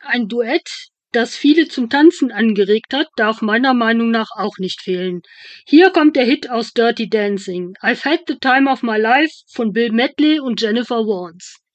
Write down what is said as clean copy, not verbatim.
Ein Duett, das viele zum Tanzen angeregt hat, darf meiner Meinung nach auch nicht fehlen. Hier kommt der Hit aus Dirty Dancing, I've Had the Time of My Life von Bill Medley und Jennifer Warnes.